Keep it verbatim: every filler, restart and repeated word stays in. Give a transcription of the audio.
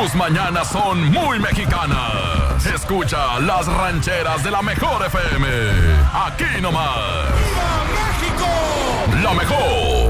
Tus mañanas son muy mexicanas. Escucha las rancheras de la mejor F M. Aquí nomás. ¡Viva México! La mejor.